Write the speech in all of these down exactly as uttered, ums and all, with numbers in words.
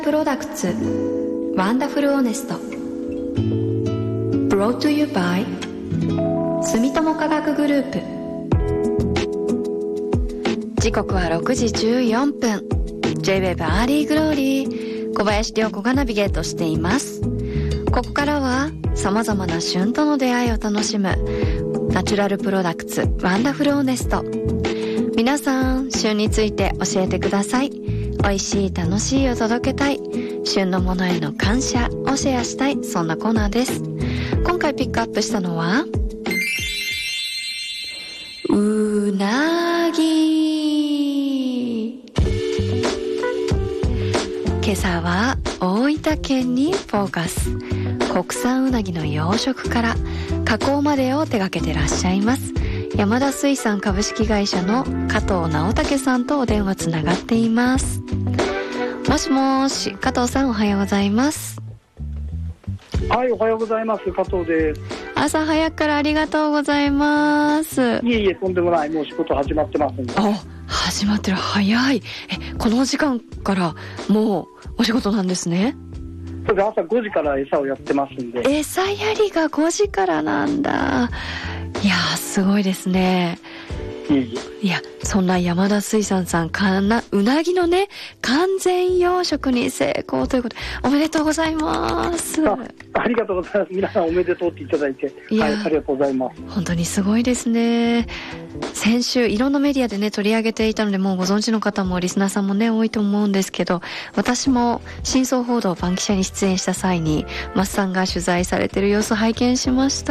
プロダクツワンダフルオネスト Brought to you by 住友科学グループ。時刻はろくじじゅうよんぷん。 J-Wave アーリーグローリー、小林涼子がナビゲートしています。ここからは様々な旬との出会いを楽しむナチュラルプロダクツワンダフルオネスト。皆さん、旬について教えてください。美味しい楽しいを届けたい、旬のものへの感謝をシェアしたい、そんなコーナーです。今回ピックアップしたのはうなぎ。今朝は大分県にフォーカス。国産うなぎの養殖から加工までを手掛けてらっしゃいます山田水産株式会社の加藤直武さんとお電話つながっています。もしもし、加藤さん、おはようございます。 はい、おはようございます。加藤です。 朝早くからありがとうございます。 いえいえ、とんでもない。もう仕事始まってますんで。 あ、始まってる。早い。え、この時間からもうお仕事なんですね。 それで朝ごじから餌をやってますんで。 餌やりがごじからなんだ。いやー、すごいですね。 いえいえ。 いや、そんな山田水産さん、かな、うなぎのね、完全養殖に成功ということで、おめでとうございます。 あ, ありがとうございます。皆さんおめでとうっていただいて、 いや、 はい、ありがとうございます。 本当にすごいですね。先週いろんなメディアでね取り上げていたので、もうご存知の方もリスナーさんもね多いと思うんですけど、私も真相報道バンキシャに出演した際にマスさんが取材されてる様子拝見しました。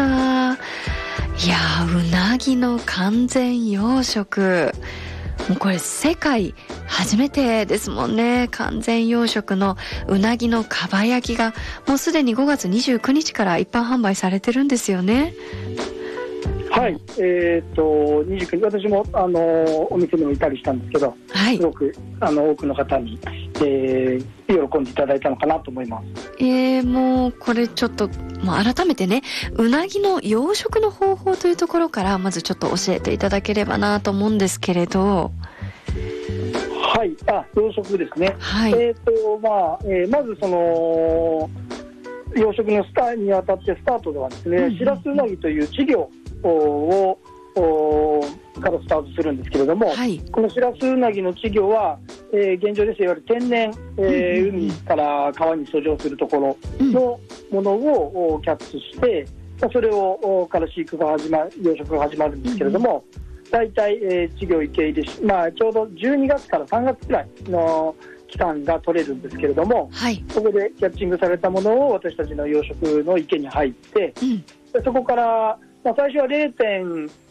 いやー、うなぎの完全養殖、もうこれ世界初めてですもんね。完全養殖のうなぎのかば焼きがもうすでにごがつにじゅうくにちから一般販売されてるんですよね。 はい、えー、とにじゅうくにち、私もあのお店にもいたりしたんですけど、はい、すごくあの多くの方に、えー、喜んでいただいたのかなと思います。 えー、もうこれちょっともう改めてね、うなぎの養殖の方法というところからまずちょっと教えていただければなと思うんですけれど。 はい、あ、養殖ですね。はい、えーとまあえー、まずその養殖のスターにあたってスタートではですね、うんうんうん、しらすうなぎという稚魚をからスタートするんですけれども、はい、このしらすうなぎの稚魚は、えー、現状ですね、いわゆる天然、えーうんうんうん、海から川に遡上するところのものを、うん、キャッチして、それをから飼育が始まる、養殖が始まるんですけれども、うん、大体、えー、稚魚池入れし、まあ、ちょうどじゅうにがつからさんがつくらいの期間が取れるんですけれども、はい、そこでキャッチングされたものを私たちの養殖の池に入って、うん、でそこからまあ、最初は れいてん